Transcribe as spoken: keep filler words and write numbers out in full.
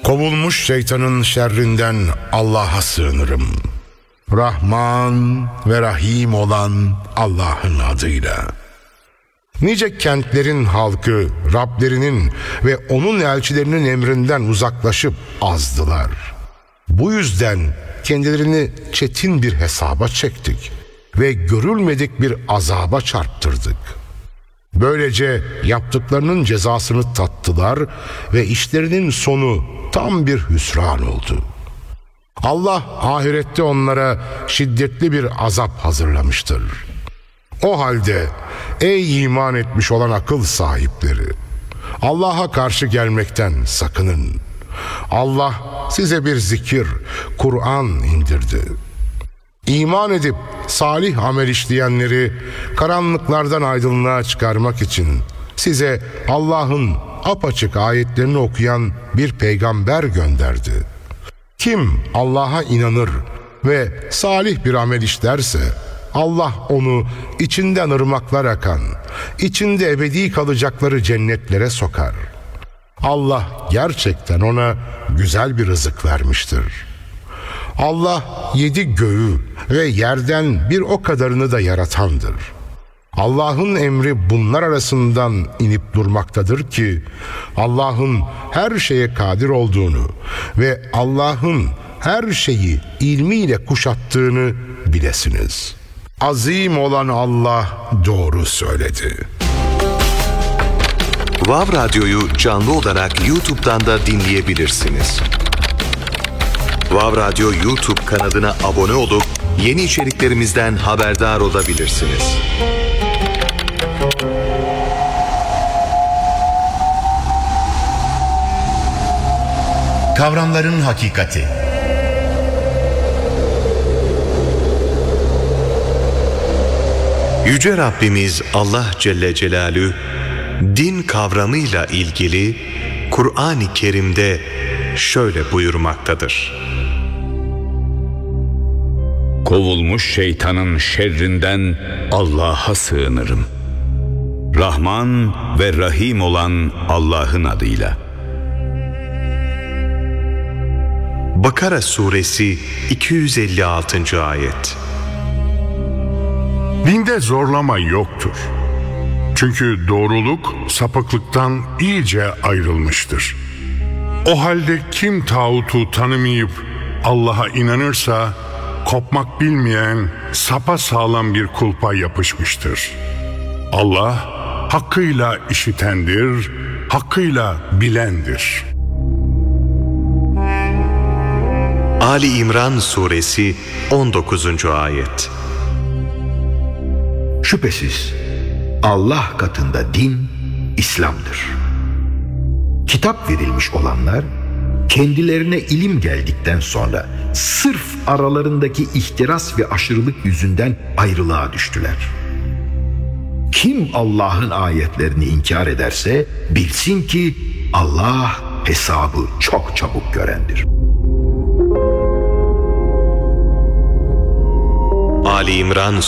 Kovulmuş şeytanın şerrinden Allah'a sığınırım. Rahman ve Rahim olan Allah'ın adıyla. Nice kentlerin halkı Rablerinin ve onun elçilerinin emrinden uzaklaşıp azdılar. Bu yüzden kendilerini çetin bir hesaba çektik ve görülmedik bir azaba çarptırdık. Böylece yaptıklarının cezasını tattılar ve işlerinin sonu tam bir hüsran oldu. Allah ahirette onlara şiddetli bir azap hazırlamıştır. O halde ey iman etmiş olan akıl sahipleri, Allah'a karşı gelmekten sakının. Allah size bir zikir, Kur'an indirdi. İman edip salih amel işleyenleri karanlıklardan aydınlığa çıkarmak için size Allah'ın apaçık ayetlerini okuyan bir peygamber gönderdi. Kim Allah'a inanır ve salih bir amel işlerse Allah onu içinden ırmaklar akan, içinde ebedi kalacakları cennetlere sokar. Allah gerçekten ona güzel bir rızık vermiştir. Allah yedi göğü ve yerden bir o kadarını da yaratandır. Allah'ın emri bunlar arasından inip durmaktadır ki Allah'ın her şeye kadir olduğunu ve Allah'ın her şeyi ilmiyle kuşattığını bilesiniz. Azim olan Allah doğru söyledi. Vav Radyo'yu canlı olarak YouTube'dan da dinleyebilirsiniz. Vav Radyo YouTube kanalına abone olup yeni içeriklerimizden haberdar olabilirsiniz. Kavramların hakikati. Yüce Rabbimiz Allah Celle Celaluhu din kavramıyla ilgili Kur'an-ı Kerim'de şöyle buyurmaktadır. Kovulmuş şeytanın şerrinden Allah'a sığınırım. Rahman ve Rahim olan Allah'ın adıyla. Bakara Suresi iki yüz elli altıncı ayet. Dinde zorlama yoktur. Çünkü doğruluk sapıklıktan iyice ayrılmıştır. O halde kim tağutu tanımayıp Allah'a inanırsa kopmak bilmeyen sapasağlam bir kulpa yapışmıştır. Allah hakkıyla işitendir, hakkıyla bilendir. Ali İmran Suresi on dokuzuncu ayet. Şüphesiz Allah katında din İslam'dır. Kitap verilmiş olanlar kendilerine ilim geldikten sonra sırf aralarındaki ihtiras ve aşırılık yüzünden ayrılığa düştüler. Kim Allah'ın ayetlerini inkar ederse bilsin ki Allah hesabı çok çabuk görendir. Ali İmran